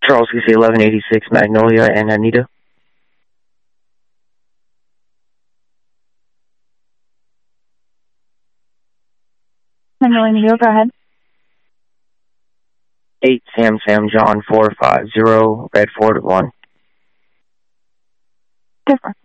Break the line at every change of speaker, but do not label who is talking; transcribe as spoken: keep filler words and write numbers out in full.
Charles C C eleven eighty-six, Magnolia and Anita.
Magnolia, go ahead.
eight Sam Sam John four five zero, Redford one.
Different.